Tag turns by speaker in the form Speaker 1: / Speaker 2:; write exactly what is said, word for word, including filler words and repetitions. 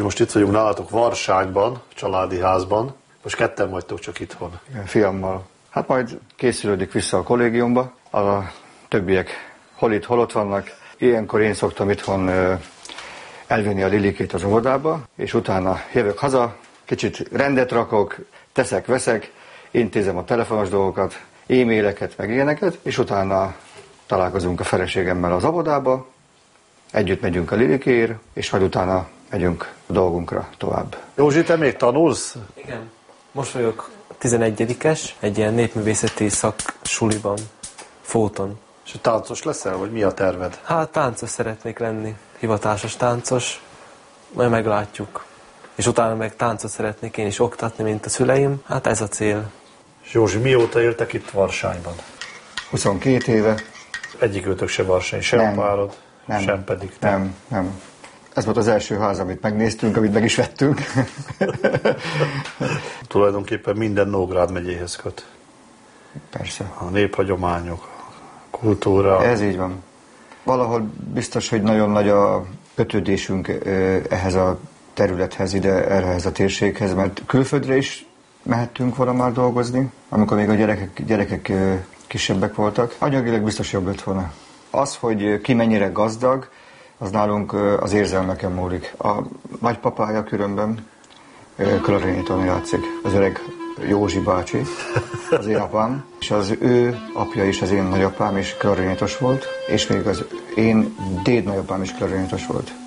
Speaker 1: most itt vagyunk nálatok Varsányban, családi házban. Most ketten vagytok csak itthon.
Speaker 2: Igen, fiammal. Hát majd készülődik vissza a kollégiumba. A többiek hol itt, hol ott vannak. Ilyenkor én szoktam itthon elvinni a Lilikét az óvodába, és utána jövök haza, kicsit rendet rakok, teszek, veszek, intézem a telefonos dolgokat, e-maileket, meg ilyeneket, és utána találkozunk a feleségemmel az óvodába, együtt megyünk a Lilikéért, és majd utána megyünk a dolgunkra tovább.
Speaker 1: Józsi, te még tanulsz?
Speaker 3: Igen. Most vagyok tizenegyedikes, egy ilyen népművészeti szaksuliban, Fóton.
Speaker 1: És táncos leszel, vagy mi a terved?
Speaker 3: Hát táncos szeretnék lenni, hivatásos táncos, majd meglátjuk. És utána meg táncot szeretnék én is oktatni, mint a szüleim, hát ez a cél.
Speaker 1: És Józsi, mióta éltek itt Varsányban?
Speaker 2: huszonkét éve.
Speaker 1: Egyikőtök se Varsany, sem
Speaker 2: Nem.
Speaker 1: párod,
Speaker 2: Nem.
Speaker 1: sem pedig te.
Speaker 2: Nem, nem. Ez volt az első ház, amit megnéztünk, amit meg is vettünk.
Speaker 1: Tulajdonképpen minden Nógrád megyéhez köt.
Speaker 2: Persze.
Speaker 1: A néphagyományok, a kultúra.
Speaker 2: Ez így van. Valahol biztos, hogy nagyon nagy a kötődésünk ehhez a területhez, ide, ehhez a térséghez, mert külföldre is mehettünk volna már dolgozni, amikor még a gyerekek, gyerekek kisebbek voltak. Anyagilag biztos jobb lett volna. Az, hogy ki mennyire gazdag, az nálunk az érzelmeken múlik. A nagypapája különben klarinéton játszik, az öreg Józsi bácsi, az én apám, és az ő apja is, az én nagyapám is klarinétos volt, és még az én déd nagyapám is klarinétos volt.